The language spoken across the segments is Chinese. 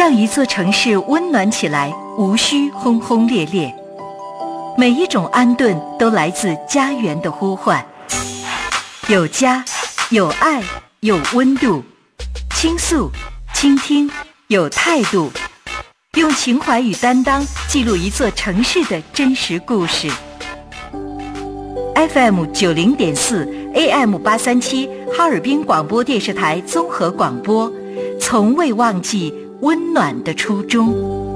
让一座城市温暖起来，无需轰轰烈烈。每一种安顿都来自家园的呼唤，有家，有爱，有温度，倾诉，倾听，有态度，用情怀与担当记录一座城市的真实故事。FM 90.4 AM 837哈尔滨广播电视台综合广播，从未忘记温暖的初衷。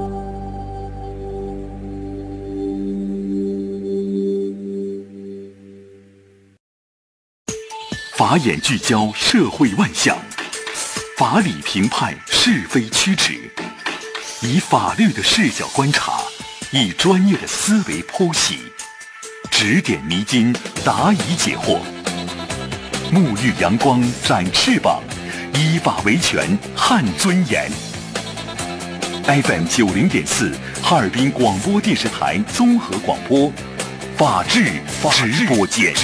法眼聚焦社会万象，法理评判是非曲直，以法律的视角观察，以专业的思维剖析，指点迷津，答疑解惑，沐浴阳光，展翅膀，依法维权，撼尊严。FM 90.4哈尔滨广播电视台综合广播，法治直播间。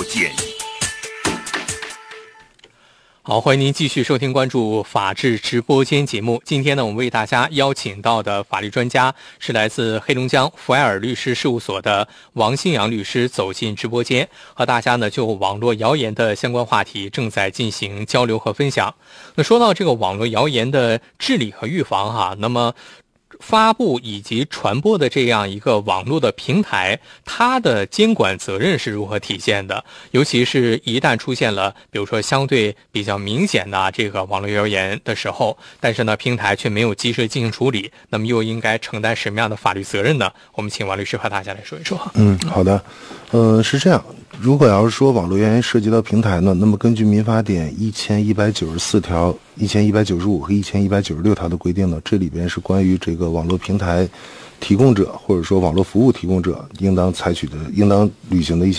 好，欢迎您继续收听关注法治直播间节目。今天呢，我们为大家邀请到的法律专家是来自黑龙江福埃尔律师事务所的王新阳律师，走进直播间，和大家呢就网络谣言的相关话题正在进行交流和分享。那说到这个网络谣言的治理和预防那么发布以及传播的这样一个网络的平台，它的监管责任是如何体现的？尤其是一旦出现了比如说相对比较明显的这个网络谣言的时候，但是呢平台却没有及时进行处理，那么又应该承担什么样的法律责任呢？我们请王律师和大家来说一说。 好的，是这样，如果要是说网络谣言涉及到平台呢，那么根据民法典1194条、1195和1196条的规定呢，这里边是关于这个网络平台提供者或者说网络服务提供者应当履行的一些